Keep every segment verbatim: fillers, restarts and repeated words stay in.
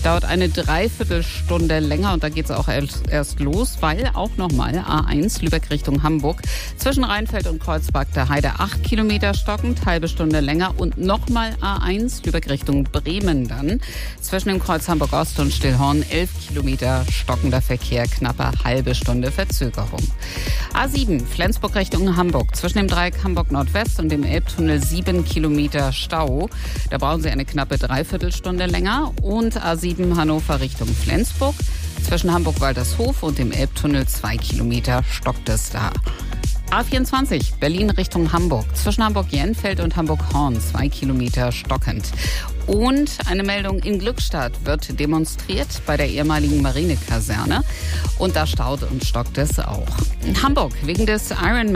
Dauert eine Dreiviertelstunde länger und da geht es auch erst los, weil auch nochmal A eins Lübeck Richtung Hamburg zwischen Rheinfeld und Kreuzberg der Heide acht Kilometer stockend, halbe Stunde länger und nochmal A eins Lübeck Richtung Bremen dann. Zwischen dem Kreuz Hamburg Ost und Stillhorn elf Kilometer stockender Verkehr, knappe halbe Stunde Verzögerung. A sieben Flensburg Richtung Hamburg zwischen dem Dreieck Hamburg Nordwest und dem Elbtunnel sieben Kilometer Stau. Da brauchen Sie eine knappe Dreiviertelstunde länger. Und A sieben Hannover Richtung Flensburg zwischen Hamburg-Waltershof und dem Elbtunnel zwei Kilometer stockt es da. A vierundzwanzig Berlin Richtung Hamburg zwischen Hamburg-Jenfeld und Hamburg-Horn zwei Kilometer stockend. Und eine Meldung: in Glückstadt wird demonstriert bei der ehemaligen Marinekaserne. Und da staut und stockt es auch. In Hamburg wegen des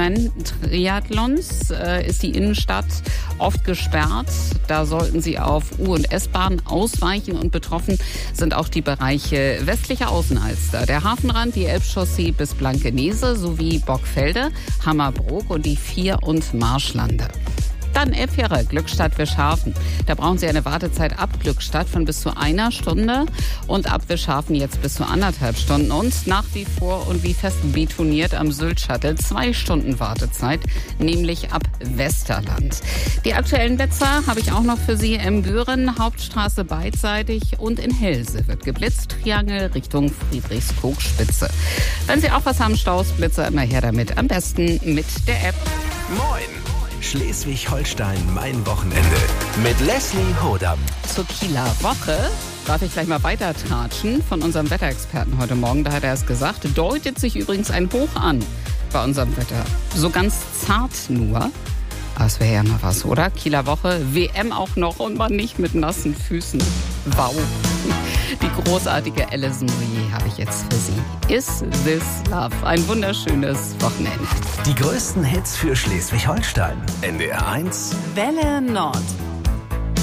Ironman-Triathlons äh, ist die Innenstadt oft gesperrt. Da sollten Sie auf U- und S-Bahn ausweichen. Und betroffen sind auch die Bereiche westliche Außenalster, der Hafenrand, die Elbchaussee bis Blankenese sowie Bockfelde, Hammerbrook und die Vier- und Marschlande. Dann Elbfähre, Glückstadt Wischhafen. Da brauchen Sie eine Wartezeit ab Glückstadt von bis zu einer Stunde und ab Wischhafen jetzt bis zu anderthalb Stunden. Und nach wie vor und wie fest betoniert am Sylt-Shuttle zwei Stunden Wartezeit, nämlich ab Westerland. Die aktuellen Blitzer habe ich auch noch für Sie in Büren, Hauptstraße beidseitig und in Helse wird geblitzt, Triangel Richtung Friedrichskoog-Spitze. Wenn Sie auch was haben, Staus, Blitzer, immer her damit, am besten mit der App. Moin! Schleswig-Holstein, mein Wochenende mit Leslie Hodam. Zur Kieler Woche darf ich gleich mal weiter tratschen von unserem Wetterexperten heute Morgen. Da hat er es gesagt, deutet sich übrigens ein Hoch an bei unserem Wetter. So ganz zart nur. Aber es wäre ja mal was, oder? Kieler Woche, W M auch noch und man nicht mit nassen Füßen. Wow. Die großartige Alison Moyet habe ich jetzt für Sie. Is This Love? Ein wunderschönes Wochenende. Die größten Hits für Schleswig-Holstein. N D R eins. Welle Nord.